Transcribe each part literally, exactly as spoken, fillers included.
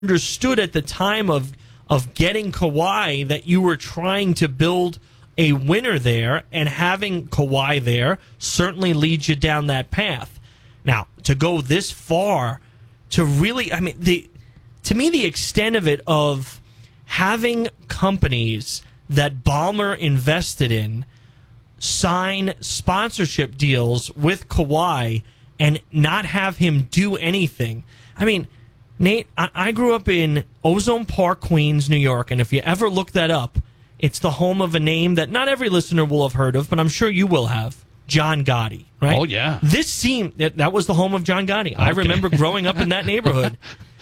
understood at the time of of getting Kawhi that you were trying to build a winner there, and having Kawhi there certainly leads you down that path. Now, to go this far, to really, I mean, the to me, the extent of it of having companies that Ballmer invested in sign sponsorship deals with Kawhi and not have him do anything. I mean, Nate, I, I grew up in Ozone Park, Queens, New York, and if you ever look that up, it's the home of a name that not every listener will have heard of, but I'm sure you will have. John Gotti, right? Oh, yeah. This seemed, that, that was the home of John Gotti. Okay. I remember growing up in that neighborhood.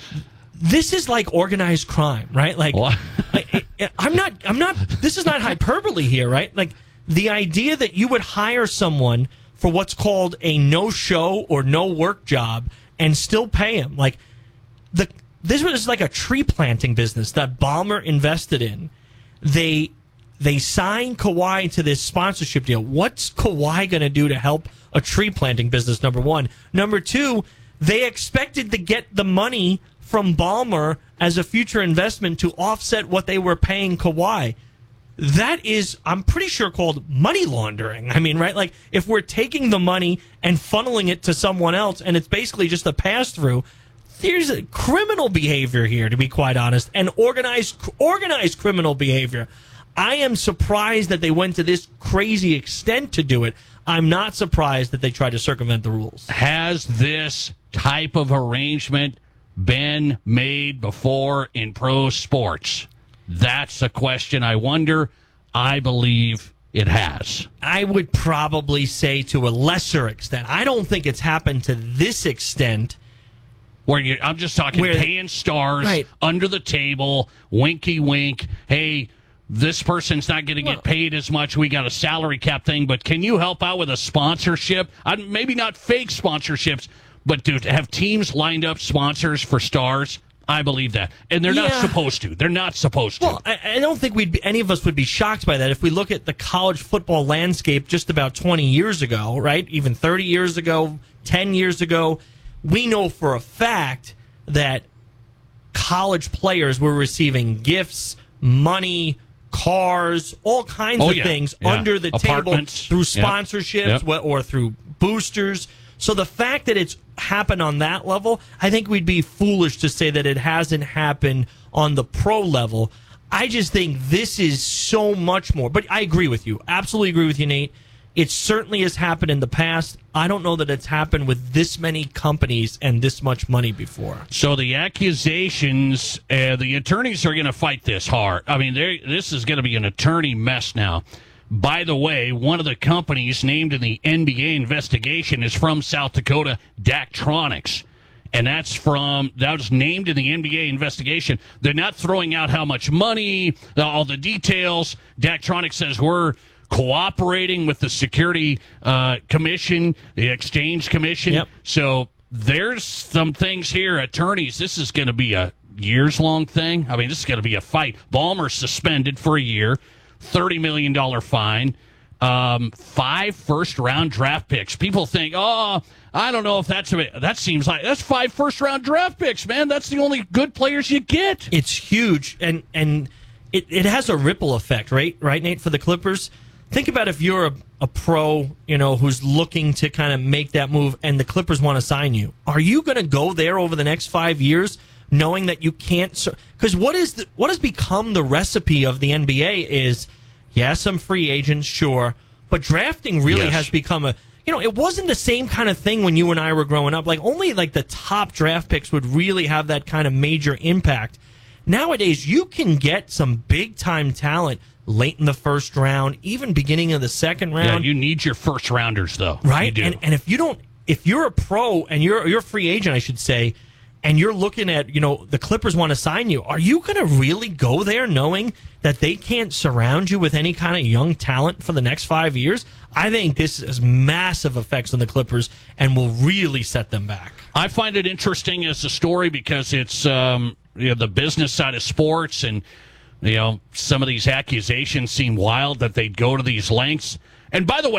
This is like organized crime, right? Like, I, I'm not, I'm not, this is not hyperbole here, right? Like, the idea that you would hire someone for what's called a no-show or no-work job and still pay him. Like, the this was like a tree planting business that Ballmer invested in. They they signed Kawhi to this sponsorship deal. What's Kawhi going to do to help a tree planting business, number one? Number two, they expected to get the money from Ballmer as a future investment to offset what they were paying Kawhi. That is, I'm pretty sure, called money laundering. I mean, right? Like, if we're taking the money and funneling it to someone else and it's basically just a pass-through, there's a criminal behavior here, to be quite honest, and organized organized criminal behavior. I am surprised that they went to this crazy extent to do it. I'm not surprised that they tried to circumvent the rules. Has this type of arrangement been made before in pro sports? That's a question I wonder. I believe it has. I would probably say to a lesser extent. I don't think it's happened to this extent. Where you, I'm just talking Where, paying stars right. under the table, winky wink. Hey, this person's not going to get well, paid as much. We got a salary cap thing, but can you help out with a sponsorship? I, maybe not fake sponsorships, but to have teams lined up sponsors for stars. I believe that. And they're yeah. not supposed to. They're not supposed to. Well, I, I don't think we'd be, any of us would be shocked by that if we look at the college football landscape just about twenty years ago, right? Even thirty years ago, ten years ago. We know for a fact that college players were receiving gifts, money, cars, all kinds oh, of yeah. things yeah. under the table through sponsorships yep. Yep. or through boosters. So the fact that it's happened on that level, I think we'd be foolish to say that it hasn't happened on the pro level. I just think this is so much more. But I agree with you. Absolutely agree with you, Nate. It certainly has happened in the past. I don't know that it's happened with this many companies and this much money before. So the accusations, uh, the attorneys are going to fight this hard. I mean, this is going to be an attorney mess now. By the way, one of the companies named in the N B A investigation is from South Dakota, Daktronics. And that's from, that was named in the N B A investigation. They're not throwing out how much money, all the details. Daktronics says we're cooperating with the Security uh, Commission, the Exchange Commission. Yep. So there's some things here, attorneys. This is going to be a years-long thing. I mean, this is going to be a fight. Ballmer suspended for a year, thirty million dollars fine, um, five first-round draft picks. People think, oh, I don't know if that's a, that seems like that's five first-round draft picks, man. That's the only good players you get. It's huge, and and it, it has a ripple effect, right? Right, Nate, for the Clippers. Think about if you're a, a pro, you know, who's looking to kind of make that move and the Clippers want to sign you. Are you going to go there over the next five years knowing that you can't? Because what is the, what has become the recipe of the N B A is, yeah, some free agents, sure, but drafting really yes. has become a, you know, it wasn't the same kind of thing when you and I were growing up. Like, only like the top draft picks would really have that kind of major impact. Nowadays, you can get some big-time talent late in the first round, even beginning of the second round. Yeah, you need your first rounders, though. Right? You do. And, and if you don't, if you're a pro and you're you're a free agent, I should say, and you're looking at, you know, the Clippers want to sign you, are you going to really go there knowing that they can't surround you with any kind of young talent for the next five years? I think this has massive effects on the Clippers and will really set them back. I find it interesting as a story because it's um, you know, the business side of sports, and you know, some of these accusations seem wild that they'd go to these lengths. And by the way,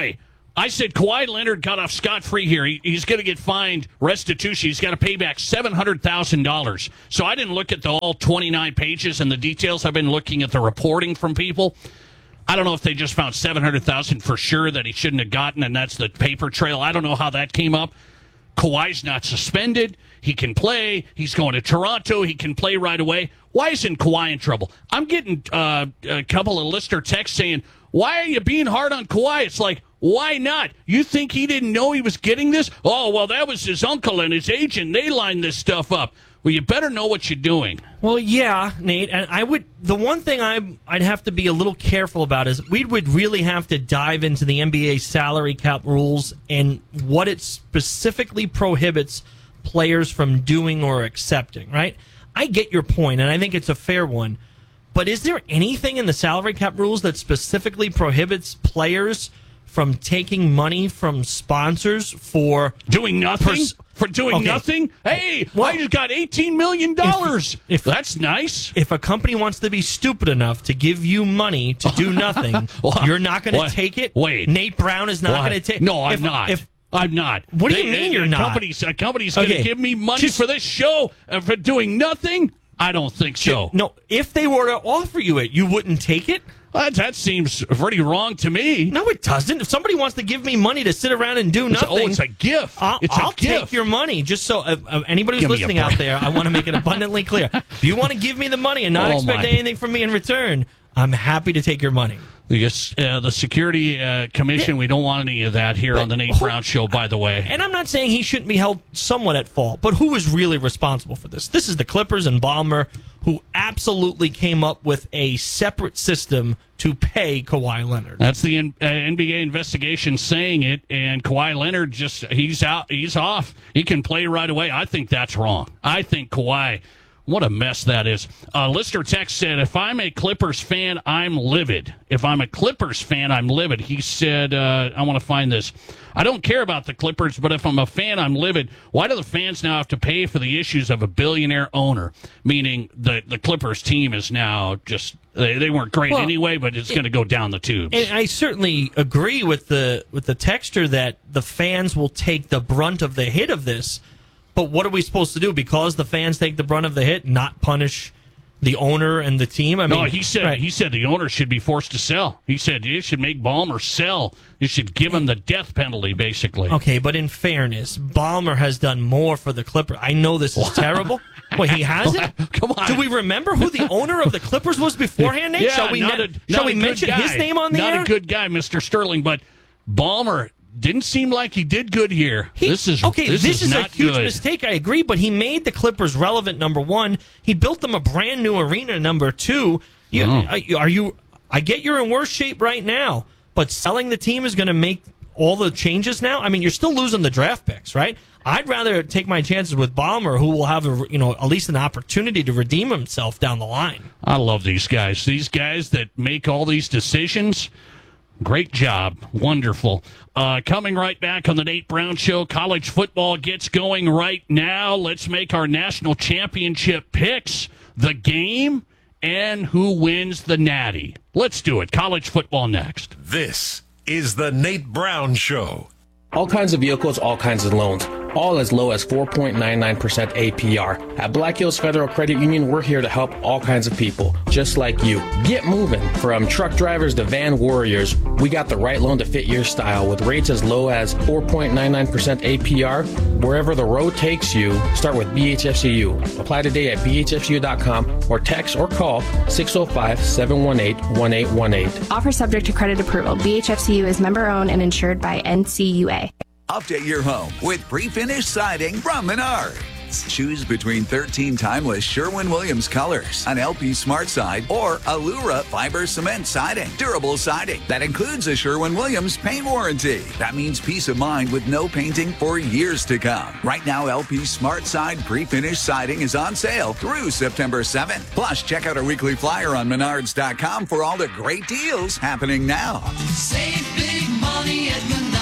I said Kawhi Leonard got off scot-free here. He, he's going to get fined restitution. He's got to pay back seven hundred thousand dollars. So I didn't look at the all twenty-nine pages and the details. I've been looking at the reporting from people. I don't know if they just found seven hundred thousand dollars for sure that he shouldn't have gotten, and that's the paper trail. I don't know how that came up. Kawhi's not suspended. He can play. He's going to Toronto. He can play right away. Why isn't Kawhi in trouble? I'm getting uh, a couple of listener texts saying, why are you being hard on Kawhi? It's like, why not? You think he didn't know he was getting this? Oh, well, that was his uncle and his agent. They lined this stuff up. Well, you better know what you're doing. Well, yeah, Nate, and I would. The one thing I I'd have to be a little careful about is we would really have to dive into the N B A salary cap rules and what it specifically prohibits players from doing or accepting. Right? I get your point, and I think it's a fair one. But is there anything in the salary cap rules that specifically prohibits players from taking money from sponsors for doing nothing? Pers- for doing okay. nothing? Hey, well, I just got eighteen million dollars. If, if that's nice. If a company wants to be stupid enough to give you money to do nothing, you're not going to take it? Wait. Nate Brown is not going to take it? No, I'm if, not. If, I'm not. What do they, you mean they, you're a not? Company's, a company's going to okay. give me money Just, for this show and for doing nothing? I don't think so. No, if they were to offer you it, you wouldn't take it? That, that seems pretty wrong to me. No, it doesn't. If somebody wants to give me money to sit around and do It's, nothing... oh, it's a gift. I'll, it's a I'll gift. take your money. Just so uh, uh, anybody who's Give me listening a out there, I want to make it abundantly clear. If you want to give me the money and not Oh, expect my. anything from me in return, I'm happy to take your money. Yes, uh, the Security uh, Commission, we don't want any of that here But on the Nate who- Brown Show, by the way. And I'm not saying he shouldn't be held somewhat at fault, but who is really responsible for this? This is the Clippers and Ballmer, who absolutely came up with a separate system to pay Kawhi Leonard. That's the uh, N B A investigation saying it, and Kawhi Leonard just, he's out, he's off. He can play right away. I think that's wrong. I think Kawhi, what a mess that is. Uh, Lister Text said, if I'm a Clippers fan, I'm livid. If I'm a Clippers fan, I'm livid. He said, uh, I want to find this. I don't care about the Clippers, but if I'm a fan, I'm livid. Why do the fans now have to pay for the issues of a billionaire owner? Meaning the, the Clippers team is now just, they, they weren't great well, anyway, but it's going to go down the tubes. And I certainly agree with the with the texter that the fans will take the brunt of the hit of this. But what are we supposed to do? Because the fans take the brunt of the hit, not punish the owner and the team? I mean, no, he said right. he said the owner should be forced to sell. He said you should make Ballmer sell. You should give him the death penalty, basically. Okay, but in fairness, Ballmer has done more for the Clippers. I know this is terrible. Wait, he hasn't? Come on. Do we remember who the owner of the Clippers was beforehand, Nate? Yeah, shall we, not ne- a, shall not we a good mention guy. his name on the not air? Not a good guy, Mister Sterling, but Ballmer didn't seem like he did good here. He, this is okay. This, this is, is, not a huge good. mistake. I agree, but he made the Clippers relevant. Number one, he built them a brand new arena. Number two, you, Oh. are you? I get you're in worse shape right now, but selling the team is going to make all the changes now. I mean, you're still losing the draft picks, right? I'd rather take my chances with Ballmer, who will have a, you know at least an opportunity to redeem himself down the line. I love these guys. These guys that make all these decisions. Great job. Wonderful. Uh, coming right back on the Nate Brown Show, college football gets going right now. Let's make our national championship picks, the game, and who wins the Natty. Let's do it. College football next. This is the Nate Brown Show. All kinds of vehicles, all kinds of loans, all as low as four point nine nine percent A P R. At Black Hills Federal Credit Union, we're here to help all kinds of people, just like you. Get moving. From truck drivers to van warriors, we got the right loan to fit your style with rates as low as four point nine nine percent A P R. Wherever the road takes you, start with B H F C U. Apply today at B H F C U dot com or text or call six oh five, seven one eight, one eight one eight. Offer subject to credit approval. B H F C U is member owned and insured by N C U A. Update your home with pre-finished siding from Menards. Choose between thirteen timeless Sherwin-Williams colors, an L P Smart Side, or Allura fiber cement siding. Durable siding that includes a Sherwin-Williams paint warranty. That means peace of mind with no painting for years to come. Right now, L P Smart Side pre-finished siding is on sale through September seventh. Plus, check out our weekly flyer on Menards dot com for all the great deals happening now. Save big money at Menards.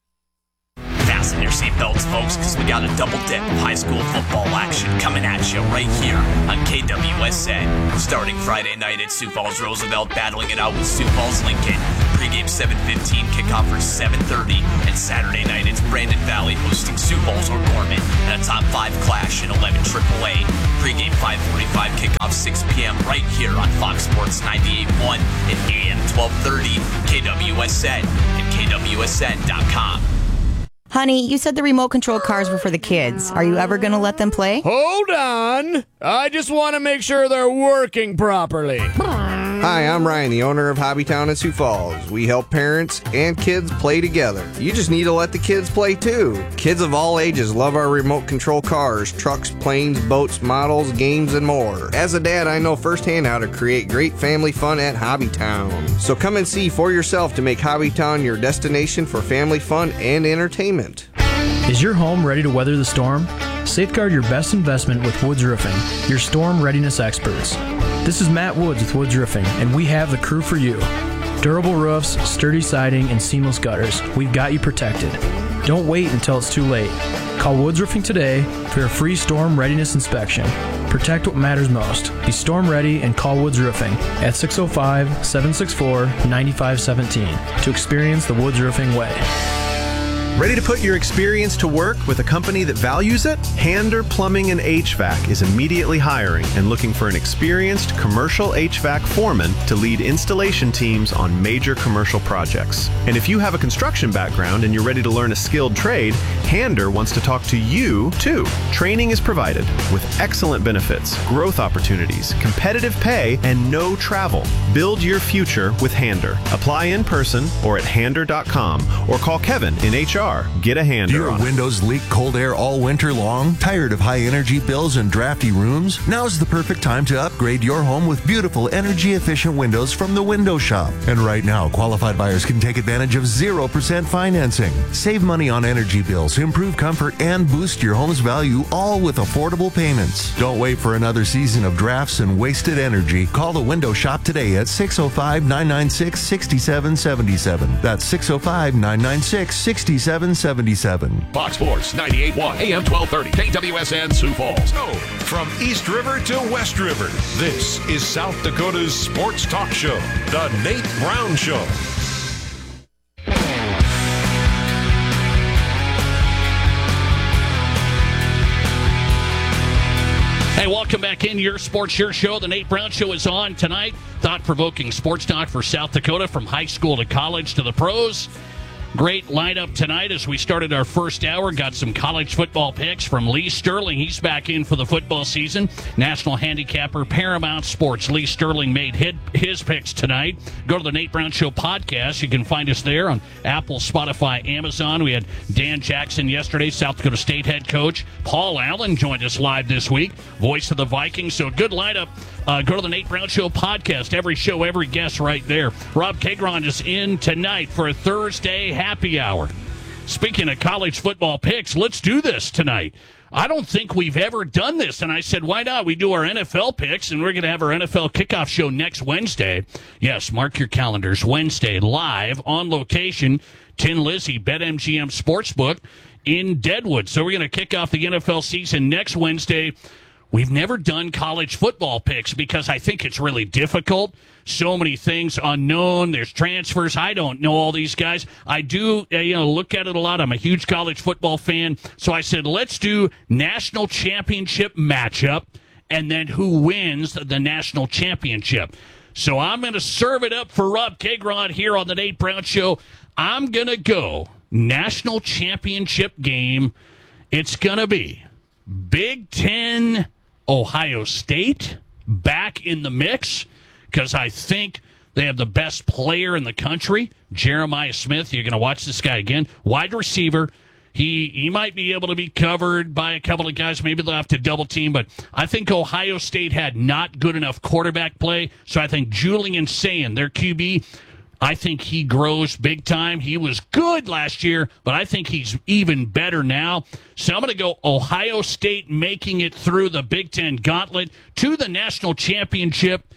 Fasten your seatbelts, folks, because we got a double dip of high school football action coming at you right here on K W S N. Starting Friday night at Sioux Falls Roosevelt, battling it out with Sioux Falls Lincoln. Pregame seven fifteen, kickoff for seven thirty. And Saturday night it's Brandon Valley hosting Sioux Falls O'Gorman and a top five clash in eleven triple A. Pregame five forty-five, kickoff six p.m. right here on Fox Sports ninety-eight point one and A M twelve thirty, K W S N and K W S N dot com. Honey, you said the remote control cars were for the kids. Are you ever going to let them play? Hold on. I just want to make sure they're working properly. Hi, I'm Ryan, the owner of Hobbytown in Sioux Falls. We help parents and kids play together. You just need to let the kids play too. Kids of all ages love our remote control cars, trucks, planes, boats, models, games, and more. As a dad, I know firsthand how to create great family fun at Hobbytown. So come and see for yourself to make Hobbytown your destination for family fun and entertainment. Is your home ready to weather the storm? Safeguard your best investment with Woods Roofing, your storm readiness experts. This is Matt Woods with Woods Roofing, and we have the crew for you. Durable roofs, sturdy siding, and seamless gutters. We've got you protected. Don't wait until it's too late. Call Woods Roofing today for a free storm readiness inspection. Protect what matters most. Be storm ready and call Woods Roofing at six oh five, seven six four, nine five one seven to experience the Woods Roofing way. Ready to put your experience to work with a company that values it? Hander Plumbing and H V A C is immediately hiring and looking for an experienced commercial H V A C foreman to lead installation teams on major commercial projects. And if you have a construction background and you're ready to learn a skilled trade, Hander wants to talk to you too. Training is provided with excellent benefits, growth opportunities, competitive pay, and no travel. Build your future with Hander. Apply in person or at hander dot com or call Kevin in H R. Get a Hander. Do your on windows leak cold air all winter long? Tired of high energy bills and drafty rooms? Now's the perfect time to upgrade your home with beautiful energy efficient windows from the Window Shop. And right now, qualified buyers can take advantage of zero percent financing. Save money on energy bills, improve comfort, and boost your home's value, all with affordable payments. Don't wait for another season of drafts and wasted energy. Call the Window Shop today at six oh five, nine nine six, six seven seven seven. That's six oh five, nine nine six, six seven seven seven. Fox Sports ninety-eight point one, A M twelve thirty, K W S N Sioux Falls. So, from East River to West River, this is South Dakota's sports talk show, The Nate Brown Show. Hey, welcome back in your sports, your show. The Nate Brown Show is on tonight. Thought-provoking sports talk for South Dakota, from high school to college to the pros. Great lineup tonight as we started our first hour. Got some college football picks from Lee Sterling. He's back in for the football season. National handicapper, Paramount Sports. Lee Sterling made his picks tonight. Go to the Nate Brown Show podcast. You can find us there on Apple, Spotify, Amazon. We had Dan Jackson yesterday, South Dakota State head coach. Paul Allen joined us live this week, voice of the Vikings. So good lineup. Uh, go to the Nate Brown Show podcast. Every show, every guest right there. Rob Kegron is in tonight for a Thursday happy hour. Speaking of college football picks, let's do this tonight. I don't think we've ever done this. And I said, why not? We do our N F L picks, and we're going to have our N F L kickoff show next Wednesday. Yes, mark your calendars. Wednesday, live, on location, Tin Lizzy, BetMGM Sportsbook in Deadwood. So we're going to kick off the N F L season next Wednesday. We've never done college football picks because I think it's really difficult. So many things unknown. There's transfers. I don't know all these guys. I do, uh, you know, look at it a lot. I'm a huge college football fan. So I said, let's do national championship matchup and then who wins the national championship. So I'm going to serve it up for Rob Kegron here on the Nate Brown Show. I'm going to go national championship game. It's going to be Big Ten Ohio State back in the mix because I think they have the best player in the country, Jeremiah Smith. You're going to watch this guy again. Wide receiver. He he might be able to be covered by a couple of guys. Maybe they'll have to double team, but I think Ohio State had not good enough quarterback play. So I think Julian Sayin, their Q B, I think he grows big time. He was good last year, but I think he's even better now. So I'm going to go Ohio State making it through the Big Ten gauntlet to the national championship,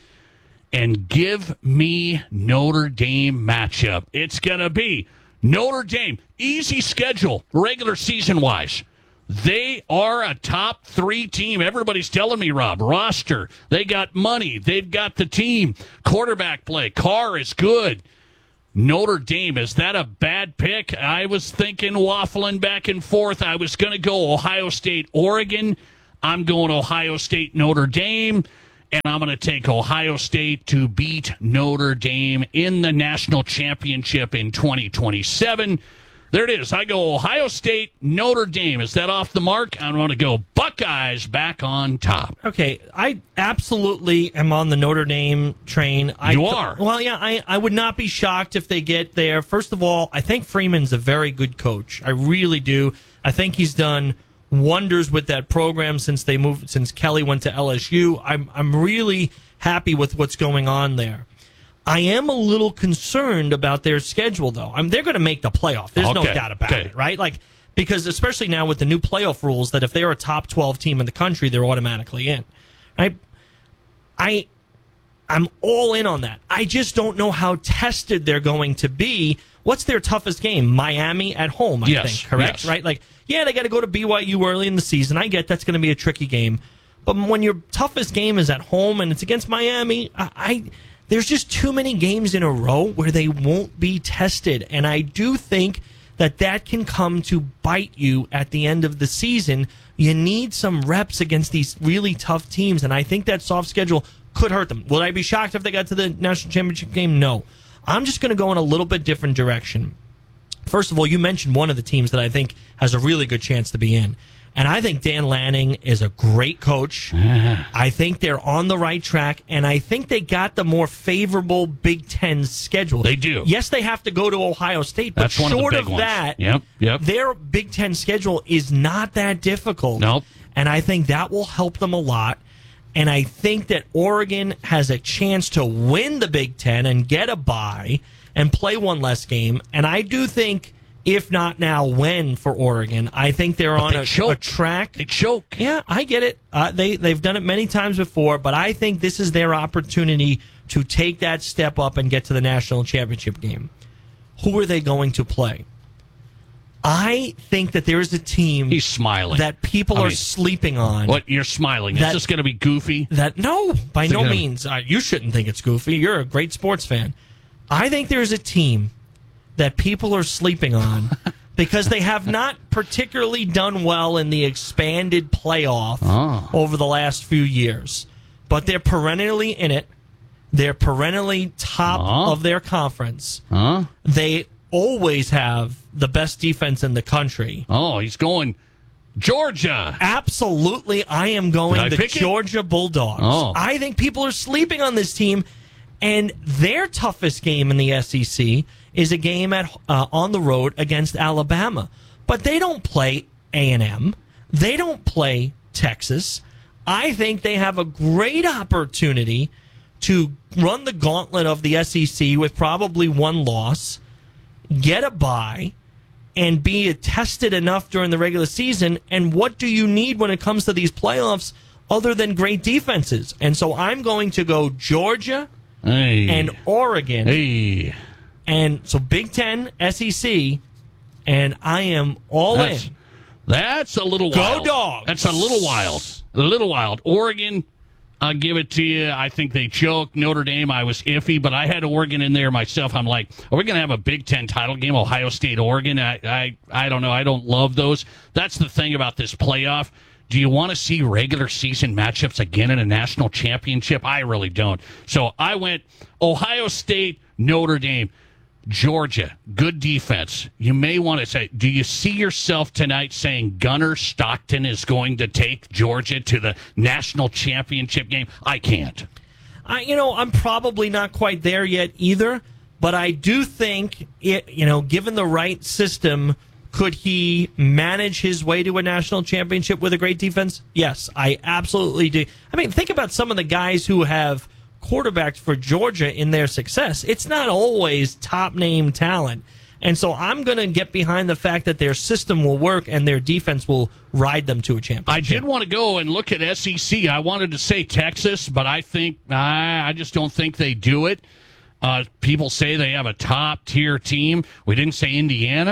and give me Notre Dame matchup. It's going to be Notre Dame. Easy schedule, regular season-wise. They are a top three team. Everybody's telling me, Rob, roster. They got money. They've got the team. Quarterback play. Carr is good. Notre Dame, is that a bad pick? I was thinking waffling back and forth. I was going to go Ohio State, Oregon. I'm going Ohio State, Notre Dame. And I'm going to take Ohio State to beat Notre Dame in the national championship in twenty twenty-seven. There it is. I go Ohio State, Notre Dame. Is that off the mark? I'm going to go Buckeyes back on top. Okay, I absolutely am on the Notre Dame train. I You th- are? Well, yeah, I, I would not be shocked if they get there. First of all, I think Freeman's a very good coach. I really do. I think he's done wonders with that program since they moved, since Kelly went to L S U. I'm I'm really happy with what's going on there. I am a little concerned about their schedule, though. I mean, they're going to make the playoff. There's no Okay, doubt about okay. it, right? Like, because especially now with the new playoff rules, that if they're a top twelve team in the country, they're automatically in. Right? I, I'm all in on that. I just don't know how tested they're going to be. What's their toughest game? Miami at home, I Yes, think. Correct? yes. Right? Like, yeah, they got to go to B Y U early in the season. I get that's going to be a tricky game. But when your toughest game is at home and it's against Miami, I, I there's just too many games in a row where they won't be tested. And I do think that that can come to bite you at the end of the season. You need some reps against these really tough teams, and I think that soft schedule could hurt them. Would I be shocked if they got to the national championship game? No. I'm just going to go in a little bit different direction. First of all, you mentioned one of the teams that I think has a really good chance to be in. And I think Dan Lanning is a great coach. I think they're on the right track, and I think they got the more favorable Big Ten schedule. They do. Yes, they have to go to Ohio State, but That's one of the short big of ones. that, Yep, yep. their Big Ten schedule is not that difficult. Nope. And I think that will help them a lot. And I think that Oregon has a chance to win the Big Ten and get a bye and play one less game. And I do think, if not now, when for Oregon, I think they're But on they a, choke. a track. They choke. Yeah, I get it. Uh, they, they've done it many times before, but I think this is their opportunity to take that step up and get to the national championship game. Who are they going to play? I think that there is a team He's smiling. that people I are mean, sleeping on. What, you're smiling. Is That- this going to be goofy? That no, by Is it no gonna- means. Uh, you shouldn't think it's goofy. You're a great sports fan. I think there's a team that people are sleeping on because they have not particularly done well in the expanded playoff Oh. over the last few years. But they're perennially in it. They're perennially top Oh. of their conference. Huh? They always have the best defense in the country. Oh, he's going Georgia. Absolutely, I am Did I going the pick it? Georgia Bulldogs. Oh. I think people are sleeping on this team, and their toughest game in the S E C is a game at uh, on the road against Alabama. But they don't play A and M. They don't play Texas. I think they have a great opportunity to run the gauntlet of the S E C with probably one loss, get a bye, and be tested enough during the regular season. And what do you need when it comes to these playoffs other than great defenses? And so I'm going to go Georgia Hey. and Oregon. Hey. And so Big Ten, S E C, and I am all That's, in. that's a little Go wild. Dogs. That's a little wild. A little wild. Oregon, I'll give it to you. I think they choked. Notre Dame, I was iffy, but I had Oregon in there myself. I'm like, are we going to have a Big Ten title game, Ohio State, Oregon? I, I, I don't know. I don't love those. That's the thing about this playoff. Do you want to see regular season matchups again in a national championship? I really don't. So I went Ohio State, Notre Dame. Georgia, good defense. You may want to say, do you see yourself tonight saying Gunnar Stockton is going to take Georgia to the national championship game? I can't. I, you know, I'm probably not quite there yet either, but I do think, it, you know, given the right system, could he manage his way to a national championship with a great defense? Yes, I absolutely do. I mean, think about some of the guys who have quarterbacks for Georgia in their success. It's not always top name talent. And so I'm going to get behind the fact that their system will work and their defense will ride them to a championship. I did want to go and look at S E C. I wanted to say Texas, but I think I, I just don't think they do it. Uh, people say they have a top tier team. We didn't say Indiana.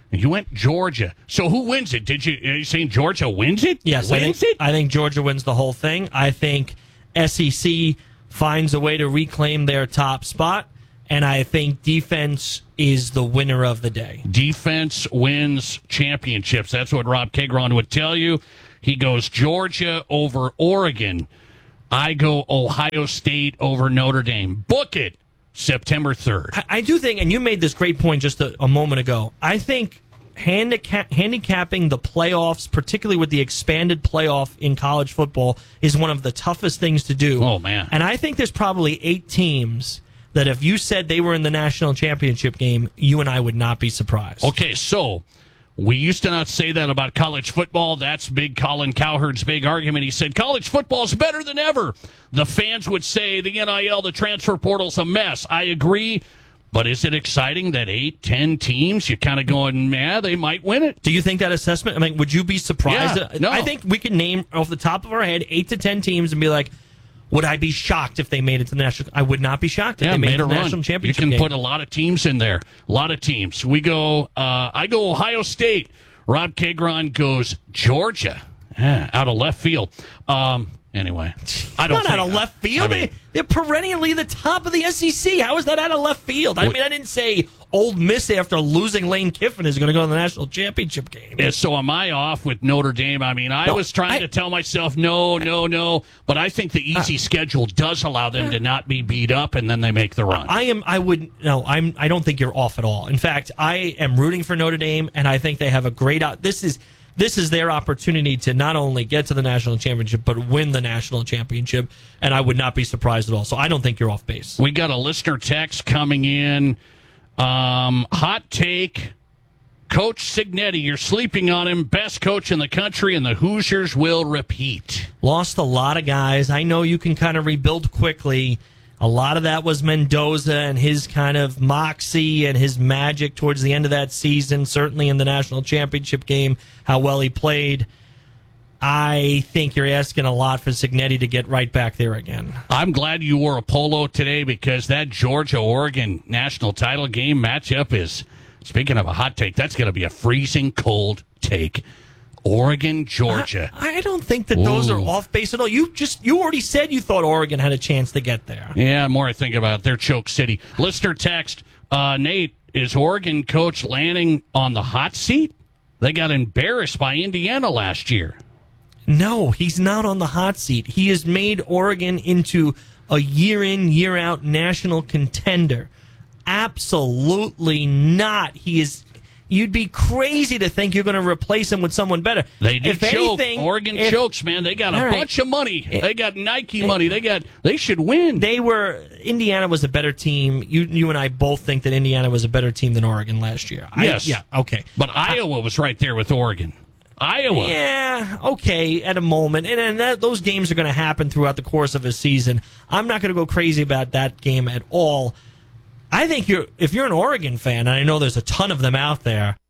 You went Georgia. So who wins it? Did you? Are you saying Georgia wins it? Yes, wins I think, it. I think Georgia wins the whole thing. I think S E C finds a way to reclaim their top spot, and I think defense is the winner of the day. Defense wins championships. That's what Rob Kegron would tell you. He goes Georgia over Oregon. I go Ohio State over Notre Dame. Book it. September third. I, I do think, and you made this great point just a, a moment ago, I think handicap, handicapping the playoffs, particularly with the expanded playoff in college football, is one of the toughest things to do. Oh, man. And I think there's probably eight teams that if you said they were in the national championship game, you and I would not be surprised. Okay, so we used to not say that about college football. That's big Colin Cowherd's big argument. He said college football is better than ever. The fans would say the N I L, the transfer portal's a mess. I agree. But is it exciting that eight, ten teams, you're kind of going, yeah, they might win it? Do you think that assessment, I mean, would you be surprised? Yeah, no. I think we could name off the top of our head eight to ten teams and be like, would I be shocked if they made it to the national? I would not be shocked if yeah, they made, made it to the run. national championship You can game. put a lot of teams in there. A lot of teams. We go, uh, I go Ohio State. Rob Kegron goes Georgia. Yeah, out of left field. Um, anyway, I don't Not think, out of left field. I mean, they, they're perennially the top of the S E C. How is that out of left field? I mean, I didn't say Ole Miss after losing Lane Kiffin is going to go to the national championship game. Yeah, so am I off with Notre Dame? I mean, I No, was trying I- to tell myself, no, no, no. But I think the easy schedule does allow them to not be beat up, and then they make the run. I am. I would no. I'm. I don't think you're off at all. In fact, I am rooting for Notre Dame, and I think they have a great. Out, this is this is their opportunity to not only get to the national championship but win the national championship. And I would not be surprised at all. So I don't think you're off base. We got a listener text coming in. Um, hot take. Coach Cignetti, you're sleeping on him. Best coach in the country, and the Hoosiers will repeat. Lost a lot of guys. I know you can kind of rebuild quickly. A lot of that was Mendoza and his kind of moxie and his magic towards the end of that season, certainly in the national championship game, how well he played. I think you're asking a lot for Cignetti to get right back there again. I'm glad you wore a polo today because that Georgia-Oregon national title game matchup is, speaking of a hot take, that's going to be a freezing cold take. Oregon, Georgia. I, I don't think that those Ooh. are off base at all. You just you already said you thought Oregon had a chance to get there. Yeah, the more I think about it, they're choke city. Listener text, uh, Nate, is Oregon coach Lanning on the hot seat? They got embarrassed by Indiana last year. No, he's not on the hot seat. He has made Oregon into a year in, year out national contender. Absolutely not. He is. You'd be crazy to think you're going to replace him with someone better. They do if choke. anything, Oregon if, chokes, man. They got a right. bunch of money. They got Nike money. They got. They should win. They were. Indiana was a better team. You, you and I both think that Indiana was a better team than Oregon last year. I, Yes. yeah. Okay. But Iowa was right there with Oregon. Iowa. Yeah, okay, at a moment. And, and that, those games are going to happen throughout the course of a season. I'm not going to go crazy about that game at all. I think you're if you're an Oregon fan, and I know there's a ton of them out there,